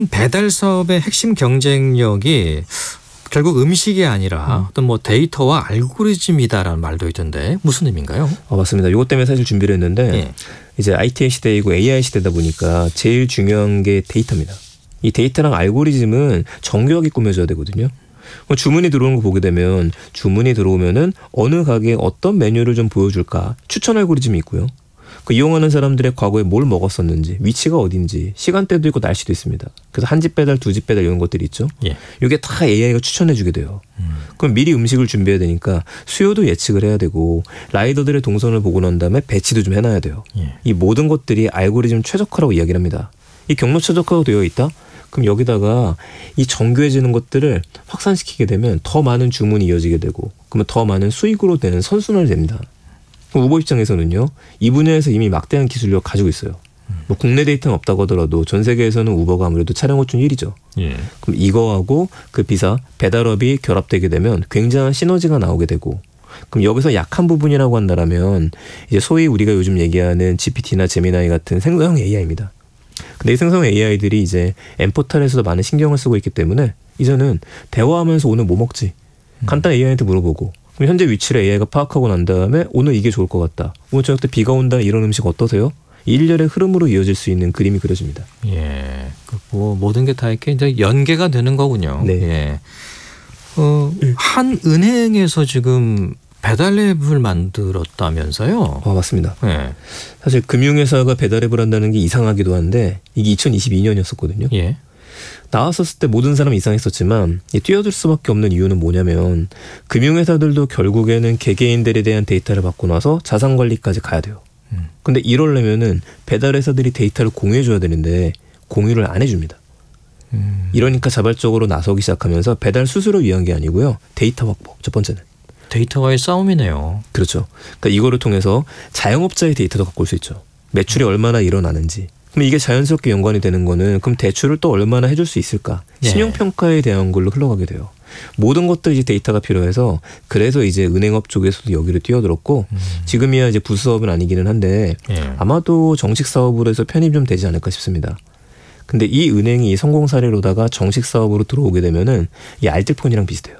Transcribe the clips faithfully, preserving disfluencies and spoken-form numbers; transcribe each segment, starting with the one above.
배달 사업의 핵심 경쟁력이 결국 음식이 아니라 음. 어떤 뭐 데이터와 알고리즘이다라는 말도 있던데 무슨 의미인가요? 어, 맞습니다. 이것 때문에 사실 준비를 했는데 예. 이제 아이티 시대이고 에이아이 시대다 보니까 제일 중요한 게 데이터입니다. 이 데이터랑 알고리즘은 정교하게 꾸며져야 되거든요. 주문이 들어오는 거 보게 되면 주문이 들어오면은 어느 가게에 어떤 메뉴를 좀 보여줄까 추천 알고리즘이 있고요. 그 이용하는 사람들의 과거에 뭘 먹었었는지, 위치가 어딘지, 시간대도 있고 날씨도 있습니다. 그래서 한 집 배달, 두 집 배달 이런 것들이 있죠. 예. 이게 다 에이아이가 추천해주게 돼요. 음. 그럼 미리 음식을 준비해야 되니까 수요도 예측을 해야 되고 라이더들의 동선을 보고 난 다음에 배치도 좀 해놔야 돼요. 예. 이 모든 것들이 알고리즘 최적화라고 이야기를 합니다. 이 경로 최적화가 되어 있다? 그럼 여기다가 이 정교해지는 것들을 확산시키게 되면 더 많은 주문이 이어지게 되고 그러면 더 많은 수익으로 되는 선순환이 됩니다. 우버 입장에서는요. 이 분야에서 이미 막대한 기술력을 가지고 있어요. 뭐 국내 데이터는 없다고 하더라도 전 세계에서는 우버가 아무래도 차량 호출 일 위죠. 예. 그럼 이거하고 그 비사, 배달업이 결합되게 되면 굉장한 시너지가 나오게 되고 그럼 여기서 약한 부분이라고 한다면 이제 소위 우리가 요즘 얘기하는 지피티나 제미나이 같은 생성형 에이아이입니다. 근데 이 생성형 에이아이들이 이제 엠포탈에서도 많은 신경을 쓰고 있기 때문에 이제는 대화하면서 오늘 뭐 먹지? 간단 에이아이한테 물어보고 그럼 현재 위치를 에이아이가 파악하고 난 다음에 오늘 이게 좋을 것 같다. 오늘 저녁 때 비가 온다. 이런 음식 어떠세요? 일련의 흐름으로 이어질 수 있는 그림이 그려집니다. 예, 뭐 모든 게 다 이렇게 이제 연계가 되는 거군요. 네. 예. 어, 한 은행에서 지금 배달 앱을 만들었다면서요? 아, 맞습니다. 예. 사실 금융회사가 배달 앱을 한다는 게 이상하기도 한데 이게 이천이십이 년이었었거든요. 예. 나왔었을 때 모든 사람이 이상했었지만 뛰어들 수밖에 없는 이유는 뭐냐면 금융회사들도 결국에는 개개인들에 대한 데이터를 받고 나서 자산관리까지 가야 돼요. 음. 근데 이러려면은 배달회사들이 데이터를 공유해줘야 되는데 공유를 안 해줍니다. 음. 이러니까 자발적으로 나서기 시작하면서 배달 수수료를 위한 게 아니고요. 데이터 확보, 첫 번째는. 데이터와의 싸움이네요. 그렇죠. 그러니까 이거를 통해서 자영업자의 데이터도 갖고 올 수 있죠. 매출이 음. 얼마나 일어나는지. 그럼 이게 자연스럽게 연관이 되는 거는 그럼 대출을 또 얼마나 해줄 수 있을까? 네. 신용평가에 대한 걸로 흘러가게 돼요. 모든 것들이 이제 데이터가 필요해서 그래서 이제 은행업 쪽에서도 여기를 뛰어들었고 음. 지금이야 이제 부수업은 아니기는 한데 네. 아마도 정식 사업으로 해서 편입 좀 되지 않을까 싶습니다. 근데 이 은행이 성공 사례로다가 정식 사업으로 들어오게 되면은 이 알뜰폰이랑 비슷해요.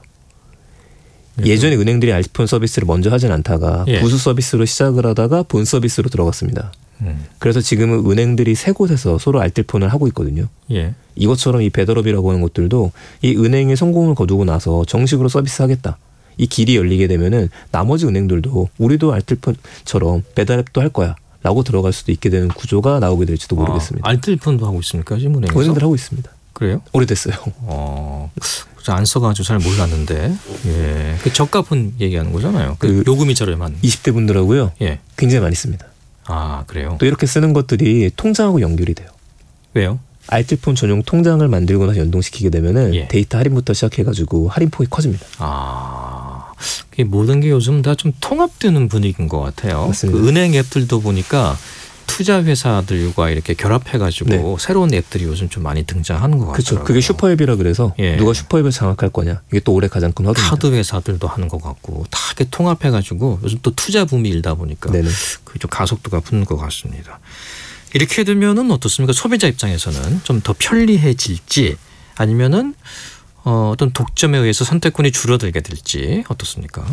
네. 예전에 은행들이 알뜰폰 서비스를 먼저 하진 않다가 예. 부수 서비스로 시작을 하다가 본 서비스로 들어갔습니다. 음. 그래서 지금은 은행들이 세 곳에서 서로 알뜰폰을 하고 있거든요. 예. 이것처럼 이 배달업이라고 하는 것들도 이 은행의 성공을 거두고 나서 정식으로 서비스하겠다. 이 길이 열리게 되면은 나머지 은행들도 우리도 알뜰폰처럼 배달앱도 할 거야. 라고 들어갈 수도 있게 되는 구조가 나오게 될지도 모르겠습니다. 아, 알뜰폰도 하고 있습니까? 지금 은행에서? 은행들 하고 있습니다. 그래요? 오래됐어요. 어, 안 써가지고 잘 몰랐는데. 예. 그 저가폰 얘기하는 거잖아요. 그, 그 요금이 저렴한. 이십 대 분들하고요. 예. 굉장히 많이 씁니다. 아, 그래요? 또 이렇게 쓰는 것들이 통장하고 연결이 돼요. 왜요? 알뜰폰 전용 통장을 만들고 나서 연동시키게 되면은 예. 데이터 할인부터 시작해가지고 할인폭이 커집니다. 아, 이 모든 게 요즘 다 좀 통합되는 분위기인 것 같아요. 맞습니다. 그 은행 앱들도 보니까 투자 회사들과 이렇게 결합해가지고 네. 새로운 앱들이 요즘 좀 많이 등장하는 것 같아요. 그렇죠. 그게 슈퍼앱이라 그래서 예. 누가 슈퍼앱을 장악할 거냐. 이게 또 올해 가장 큰 화두입니다. 카드 회사들도 하는 것 같고 다 이렇게 통합해가지고 요즘 또 투자 붐이 일다 보니까 그게 좀 가속도가 붙는 것 같습니다. 이렇게 되면은 어떻습니까? 소비자 입장에서는 좀 더 편리해질지 아니면은 어, 어떤 독점에 의해서 선택권이 줄어들게 될지 어떻습니까?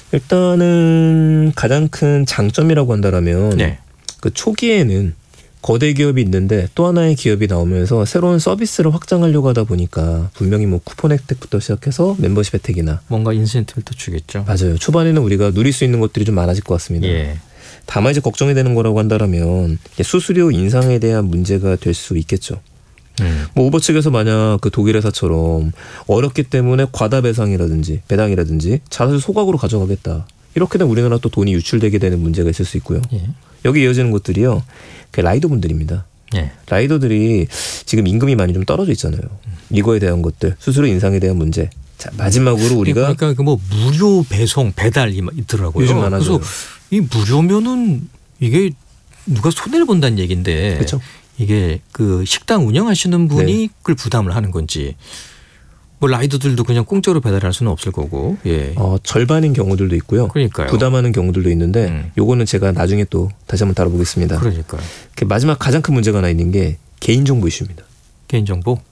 일단은 가장 큰 장점이라고 한다면 네. 그 초기에는 거대 기업이 있는데 또 하나의 기업이 나오면서 새로운 서비스를 확장하려고 하다 보니까 분명히 뭐 쿠폰 혜택부터 시작해서 멤버십 혜택이나 뭔가 인센티브를 또 주겠죠. 맞아요. 초반에는 우리가 누릴 수 있는 것들이 좀 많아질 것 같습니다. 예. 다만 이제 걱정이 되는 거라고 한다면 수수료 인상에 대한 문제가 될 수 있겠죠. 음. 뭐 우버 측에서 만약 그 독일 회사처럼 어렵기 때문에 과다 배상이라든지 배당이라든지 자사주 소각으로 가져가겠다. 이렇게 되면 우리나라 또 돈이 유출되게 되는 문제가 있을 수 있고요. 예. 여기 이어지는 것들이요. 그 라이더 분들입니다. 예. 라이더들이 지금 임금이 많이 좀 떨어져 있잖아요. 음. 이거에 대한 것들, 수수료 인상에 대한 문제. 자, 마지막으로 우리가 그러니까 그 뭐 무료 배송 배달이 있더라고요. 요즘 많아져요. 그래서 이 무료면은 이게 누가 손해를 본다는 얘기인데 그렇죠. 이게 그 식당 운영하시는 분이 네. 그걸 부담을 하는 건지 뭐 라이더들도 그냥 공짜로 배달할 수는 없을 거고. 예. 어, 절반인 경우들도 있고요. 그러니까요. 부담하는 경우들도 있는데 음. 요거는 제가 나중에 또 다시 한번 다뤄보겠습니다. 그러니까요. 마지막 가장 큰 문제가 하나 있는 게 개인정보 이슈입니다. 개인정보?